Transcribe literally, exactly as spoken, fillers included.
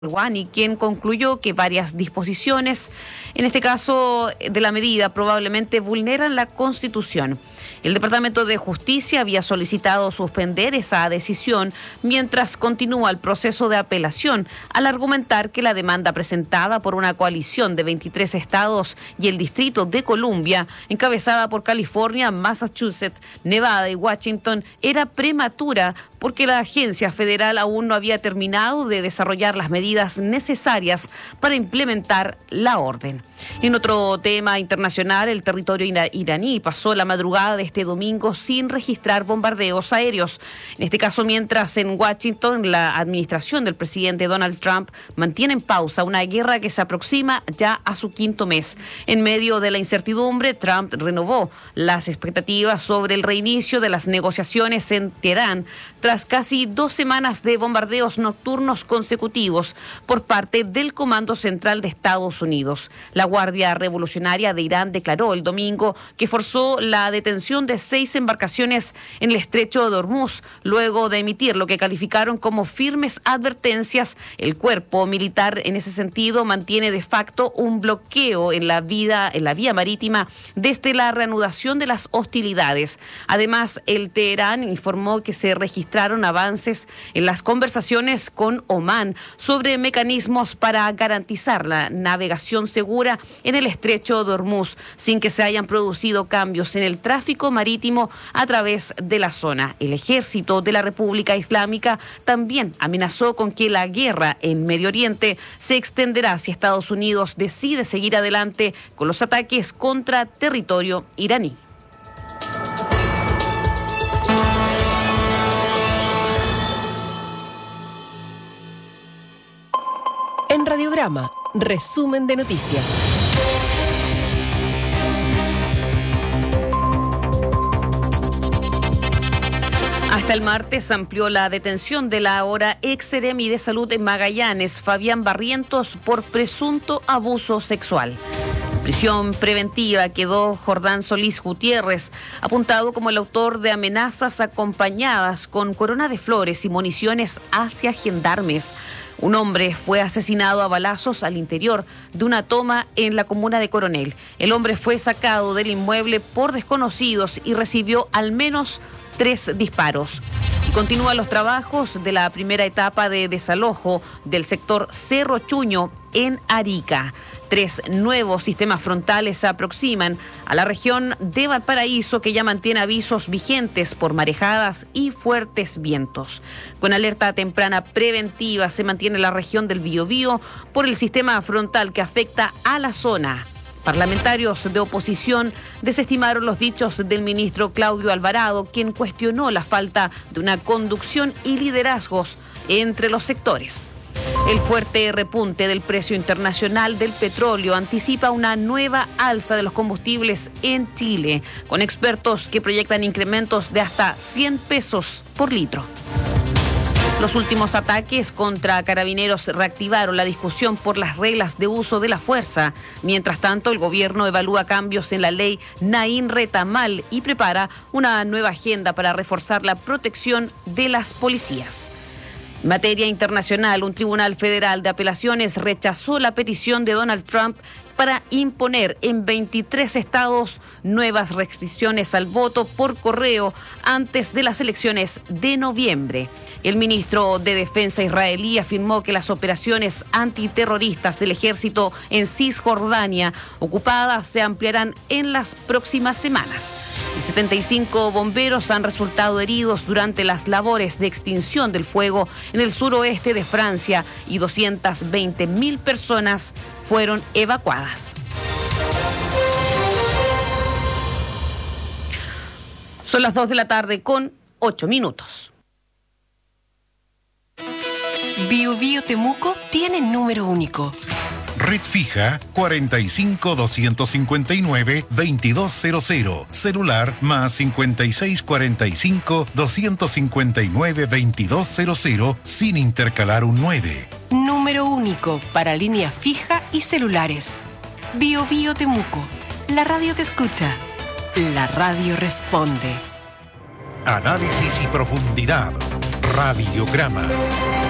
Guani, quien concluyó que varias disposiciones, en este caso de la medida, probablemente vulneran la Constitución. El Departamento de Justicia había solicitado suspender esa decisión mientras continúa el proceso de apelación, al argumentar que la demanda presentada por una coalición de veintitrés estados y el Distrito de Columbia, encabezada por California, Massachusetts, Nevada y Washington, era prematura porque la agencia federal aún no había terminado de desarrollar las medidas necesarias para implementar la orden. En otro tema internacional, el territorio ira- iraní pasó la madrugada de este domingo sin registrar bombardeos aéreos. En este caso, mientras en Washington la administración del presidente Donald Trump mantiene en pausa una guerra que se aproxima ya a su quinto mes. En medio de la incertidumbre, Trump renovó las expectativas sobre el reinicio de las negociaciones en Teherán tras casi dos semanas de bombardeos nocturnos consecutivos por parte del Comando Central de Estados Unidos. La Guardia Revolucionaria de Irán declaró el domingo que forzó la detención de seis embarcaciones en el estrecho de Hormuz, luego de emitir lo que calificaron como firmes advertencias. El cuerpo militar, en ese sentido, mantiene de facto un bloqueo en la vida, en la vía marítima desde la reanudación de las hostilidades. Además, el Teherán informó que se registraron avances en las conversaciones con Omán sobre mecanismos para garantizar la navegación segura en el estrecho de Hormuz, sin que se hayan producido cambios en el tráfico marítimo a través de la zona. El ejército de la República Islámica también amenazó con que la guerra en Medio Oriente se extenderá si Estados Unidos decide seguir adelante con los ataques contra territorio iraní. En Radiograma, resumen de noticias. Hasta el martes amplió la detención de la ahora ex seremi de Salud en Magallanes, Fabián Barrientos, por presunto abuso sexual. En prisión preventiva quedó Jordán Solís Gutiérrez, apuntado como el autor de amenazas acompañadas con corona de flores y municiones hacia gendarmes. Un hombre fue asesinado a balazos al interior de una toma en la comuna de Coronel. El hombre fue sacado del inmueble por desconocidos y recibió al menos tres disparos. Y continúan los trabajos de la primera etapa de desalojo del sector Cerro Chuño en Arica. Tres nuevos sistemas frontales se aproximan a la región de Valparaíso, que ya mantiene avisos vigentes por marejadas y fuertes vientos. Con alerta temprana preventiva se mantiene la región del Biobío por el sistema frontal que afecta a la zona. Parlamentarios de oposición desestimaron los dichos del ministro Claudio Alvarado, quien cuestionó la falta de una conducción y liderazgos entre los sectores. El fuerte repunte del precio internacional del petróleo anticipa una nueva alza de los combustibles en Chile, con expertos que proyectan incrementos de hasta cien pesos por litro. Los últimos ataques contra carabineros reactivaron la discusión por las reglas de uso de la fuerza. Mientras tanto, el gobierno evalúa cambios en la ley Naín Retamal y prepara una nueva agenda para reforzar la protección de las policías. En materia internacional, un tribunal federal de apelaciones rechazó la petición de Donald Trump para imponer en veintitrés estados nuevas restricciones al voto por correo antes de las elecciones de noviembre. El ministro de Defensa israelí afirmó que las operaciones antiterroristas del ejército en Cisjordania ocupada se ampliarán en las próximas semanas. Y setenta y cinco bomberos han resultado heridos durante las labores de extinción del fuego en el suroeste de Francia y doscientas veinte mil personas fueron evacuadas. Son las dos de la tarde con ocho minutos. Biobío Temuco tiene número único. Red fija cuarenta y cinco, doscientos cincuenta y nueve, veintidós cero cero. Celular más cincuenta y seis, cuarenta y cinco, doscientos cincuenta y nueve, veintidós cero cero sin intercalar un nueve. Número único para línea fija y celulares. Biobío Temuco. La radio te escucha. La radio responde. Análisis y profundidad. Radiograma.